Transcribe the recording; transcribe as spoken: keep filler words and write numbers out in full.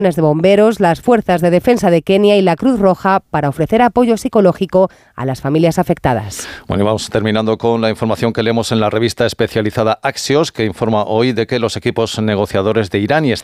de bomberos, las fuerzas de defensa de Kenia y la Cruz Roja para ofrecer apoyo psicológico a las familias afectadas. Bueno, y vamos terminando con la información que leemos en la revista especializada Axios, que informa hoy de que los equipos negociadores de Irán y